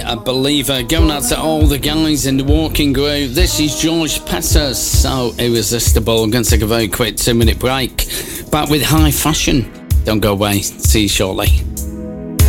a believer. Going out to all the guys in the walking group. This is George Peters, so irresistible. I'm going to take a very quick 2-minute break. Back with High Fashion. Don't go away. See you shortly.